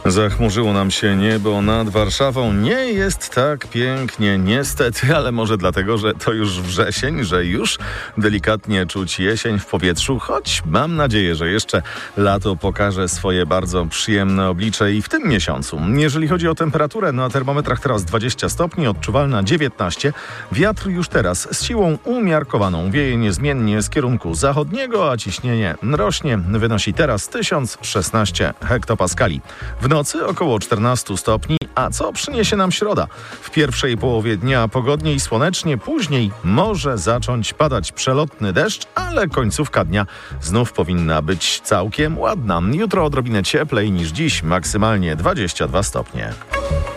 Zachmurzyło nam się niebo nad Warszawą. Nie jest tak pięknie, niestety, ale może dlatego, że to już wrzesień, że już delikatnie czuć jesień w powietrzu, choć mam nadzieję, że jeszcze lato pokaże swoje bardzo przyjemne oblicze i w tym miesiącu. Jeżeli chodzi o temperaturę, na termometrach teraz 20 stopni, odczuwalna 19. Wiatr już teraz z siłą umiarkowaną wieje niezmiennie z kierunku zachodniego, a ciśnienie rośnie. Wynosi teraz 1016 hektopaskali. W nocy około 14 stopni, a co przyniesie nam środa? W pierwszej połowie dnia pogodnie i słonecznie, później może zacząć padać przelotny deszcz, ale końcówka dnia znów powinna być całkiem ładna. Jutro odrobinę cieplej niż dziś, maksymalnie 22 stopnie.